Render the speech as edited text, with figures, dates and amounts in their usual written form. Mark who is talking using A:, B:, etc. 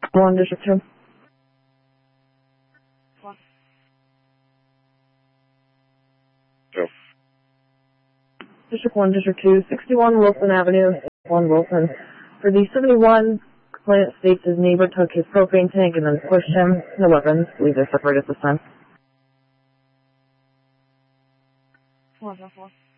A: 1, District 2.
B: One.
C: 2.
A: District 1, District 2, 61 Wilson Avenue, 1 Wilson. For the 71, complainant states his neighbor took his propane tank and then pushed him. No weapons. Believe they're separated this time.
B: 404.